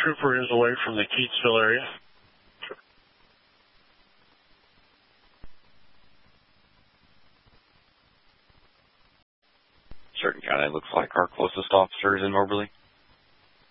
trooper is away from the Keatsville area. Certain County, looks like our closest officer is in Moberly.